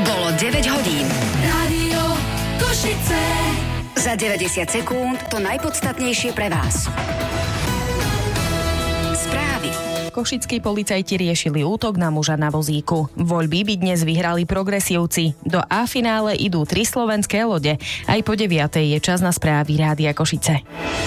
Bolo 9 hodín. Rádio Košice. Za 90 sekúnd to najpodstatnejšie pre vás. Správy. Košickí policajti riešili útok na muža na vozíku. Voľby by dnes vyhrali progresívci. Do A-finále idú 3 slovenské lode. Aj po 9:00 je čas na správy Rádia Košice.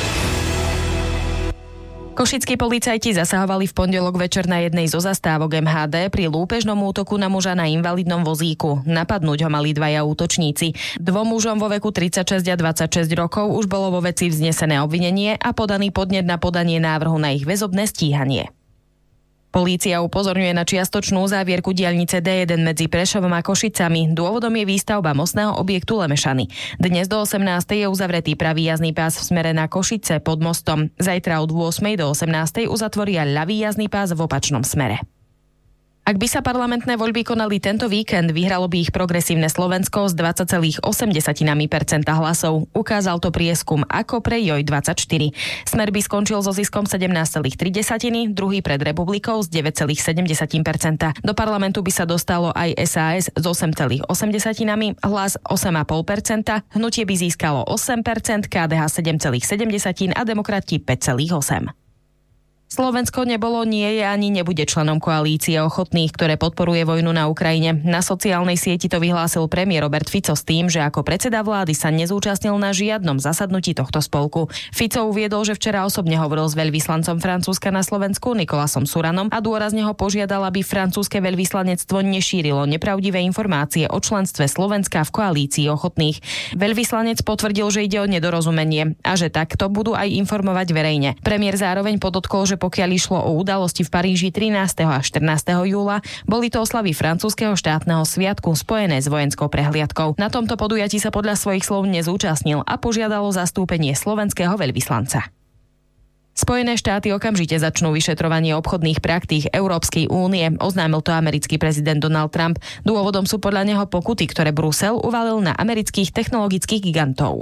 Košickí policajti zasahovali v pondelok večer na jednej zo zastávok MHD pri lúpežnom útoku na muža na invalidnom vozíku. Napadnúť ho mali 2 útočníci. 2 mužom vo veku 36 a 26 rokov už bolo vo veci vznesené obvinenie a podaný podnet na podanie návrhu na ich väzobné stíhanie. Polícia upozorňuje na čiastočnú závierku diaľnice D1 medzi Prešovom a Košicami. Dôvodom je výstavba mostného objektu Lemešany. Dnes do 18:00 je uzavretý pravý jazdný pás v smere na Košice pod mostom. Zajtra od 8:00 do 18:00 uzatvoria ľavý jazdný pás v opačnom smere. Ak by sa parlamentné voľby konali tento víkend, vyhralo by ich progresívne Slovensko s 20,8% hlasov. Ukázal to prieskum Ako pre JOJ24. Smer by skončil so ziskom 17,3%, druhý pred Republikou s 9,7%. Do parlamentu by sa dostalo aj SAS s 8,8%, Hlas 8,5%, Hnutie by získalo 8%, KDH 7,7% a Demokrati 5,8%. Slovensko nebolo, nie je ani nebude členom koalície ochotných, ktoré podporuje vojnu na Ukrajine. Na sociálnej sieti to vyhlásil premiér Robert Fico s tým, že ako predseda vlády sa nezúčastnil na žiadnom zasadnutí tohto spolku. Fico uviedol, že včera osobne hovoril s veľvyslancom Francúzska na Slovensku Nikolasom Suranom a dôrazne ho požiadal, aby francúzske veľvyslanectvo nešírilo nepravdivé informácie o členstve Slovenska v koalícii ochotných. Veľvyslanec potvrdil, že ide o nedorozumenie a že takto budú aj informovať verejne. Premiér zároveň podotkol, že pokiaľ išlo o udalosti v Paríži 13. a 14. júla, boli to oslavy francúzskeho štátneho sviatku spojené s vojenskou prehliadkou. Na tomto podujatí sa podľa svojich slov nezúčastnil a požiadalo zastúpenie slovenského veľvyslanca. Spojené štáty okamžite začnú vyšetrovanie obchodných praktík Európskej únie, oznámil to americký prezident Donald Trump. Dôvodom sú podľa neho pokuty, ktoré Brusel uvalil na amerických technologických gigantov.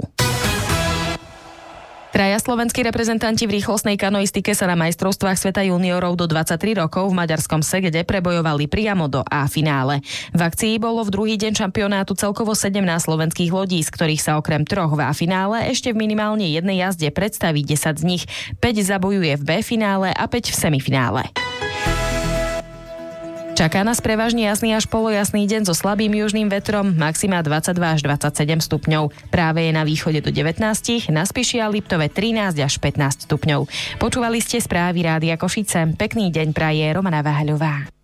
3 slovenskí reprezentanti v rýchlostnej kanoistike sa na majstrovstvách sveta juniorov do 23 rokov v maďarskom Segede prebojovali priamo do A-finále. V akcii bolo v druhý deň šampionátu celkovo 17 slovenských lodí, z ktorých sa okrem 3 v A-finále ešte v minimálne jednej jazde predstaví 10 z nich. 5 zabojuje v B-finále a 5 v semifinále. Čaká nás prevažne jasný až polojasný deň so slabým južným vetrom, maxima 22 až 27 stupňov. Práve je na východe do 19, na Spiši a Liptove 13 až 15 stupňov. Počúvali ste správy Rádia Košice. Pekný deň praje Romana Váhaľová.